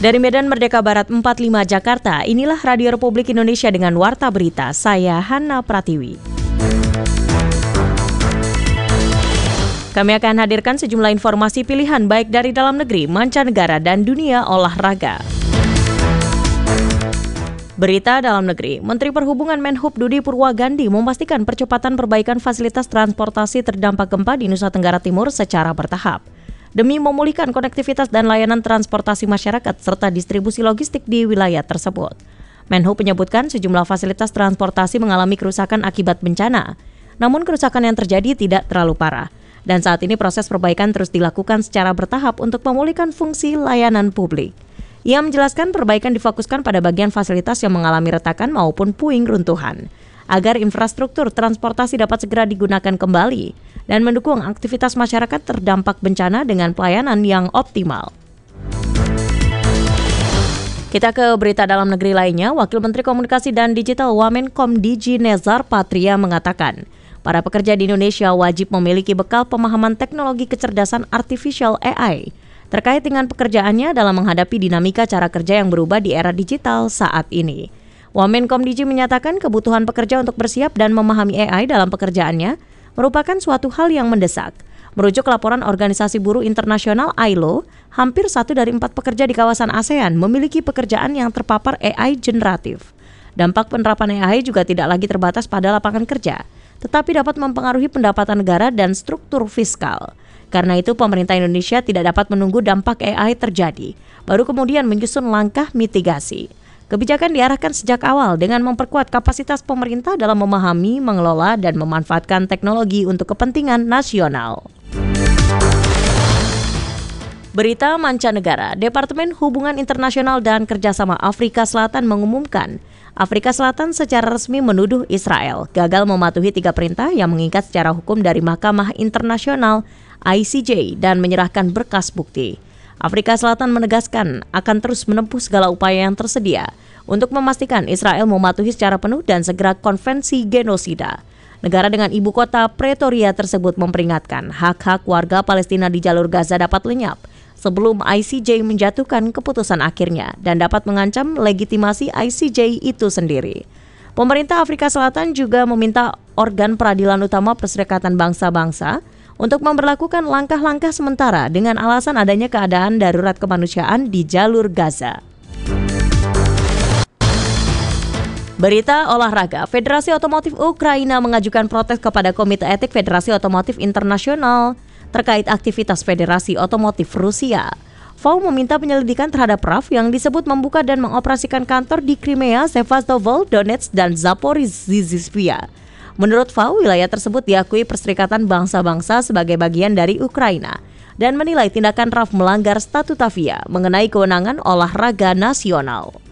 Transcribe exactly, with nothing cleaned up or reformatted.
Dari Medan Merdeka Barat empat puluh lima Jakarta, inilah Radio Republik Indonesia dengan Warta Berita. Saya Hana Pratiwi. Kami akan hadirkan sejumlah informasi pilihan baik dari dalam negeri, mancanegara, dan dunia olahraga. Berita dalam negeri, Menteri Perhubungan Menhub Dudi Purwagandi memastikan percepatan perbaikan fasilitas transportasi terdampak gempa di Nusa Tenggara Timur secara bertahap, demi memulihkan konektivitas dan layanan transportasi masyarakat serta distribusi logistik di wilayah tersebut. Menhub menyebutkan sejumlah fasilitas transportasi mengalami kerusakan akibat bencana, namun kerusakan yang terjadi tidak terlalu parah. Dan saat ini proses perbaikan terus dilakukan secara bertahap untuk memulihkan fungsi layanan publik. Ia menjelaskan perbaikan difokuskan pada bagian fasilitas yang mengalami retakan maupun puing runtuhan, agar infrastruktur transportasi dapat segera digunakan kembali dan mendukung aktivitas masyarakat terdampak bencana dengan pelayanan yang optimal. Kita ke berita dalam negeri lainnya. Wakil Menteri Komunikasi dan Digital Wamenkom Digi Nezar Patria mengatakan, para pekerja di Indonesia wajib memiliki bekal pemahaman teknologi kecerdasan artificial A I terkait dengan pekerjaannya dalam menghadapi dinamika cara kerja yang berubah di era digital saat ini. Wamenkom Digi menyatakan kebutuhan pekerja untuk bersiap dan memahami A I dalam pekerjaannya merupakan suatu hal yang mendesak. Merujuk laporan Organisasi Buruh Internasional I L O, hampir satu dari empat pekerja di kawasan ASEAN memiliki pekerjaan yang terpapar A I generatif. Dampak penerapan A I juga tidak lagi terbatas pada lapangan kerja, tetapi dapat mempengaruhi pendapatan negara dan struktur fiskal. Karena itu, pemerintah Indonesia tidak dapat menunggu dampak A I terjadi, baru kemudian menyusun langkah mitigasi. Kebijakan diarahkan sejak awal dengan memperkuat kapasitas pemerintah dalam memahami, mengelola, dan memanfaatkan teknologi untuk kepentingan nasional. Berita mancanegara, Departemen Hubungan Internasional dan Kerjasama Afrika Selatan mengumumkan Afrika Selatan secara resmi menuduh Israel gagal mematuhi tiga perintah yang mengikat secara hukum dari Mahkamah Internasional I C J dan menyerahkan berkas bukti. Afrika Selatan menegaskan akan terus menempuh segala upaya yang tersedia untuk memastikan Israel mematuhi secara penuh dan segera konvensi genosida. Negara dengan ibu kota Pretoria tersebut memperingatkan hak-hak warga Palestina di jalur Gaza dapat lenyap sebelum I C J menjatuhkan keputusan akhirnya dan dapat mengancam legitimasi I C J itu sendiri. Pemerintah Afrika Selatan juga meminta organ peradilan utama Perserikatan Bangsa-Bangsa untuk memberlakukan langkah-langkah sementara dengan alasan adanya keadaan darurat kemanusiaan di jalur Gaza. Berita olahraga, Federasi Otomotif Ukraina mengajukan protes kepada Komite Etik Federasi Otomotif Internasional terkait aktivitas Federasi Otomotif Rusia. F A U meminta penyelidikan terhadap R A F yang disebut membuka dan mengoperasikan kantor di Crimea, Sevastopol, Donetsk, dan Zaporizhzhia. Menurut F A U, wilayah tersebut diakui Perserikatan Bangsa-Bangsa sebagai bagian dari Ukraina dan menilai tindakan R A F melanggar statuta F I A mengenai kewenangan olahraga nasional.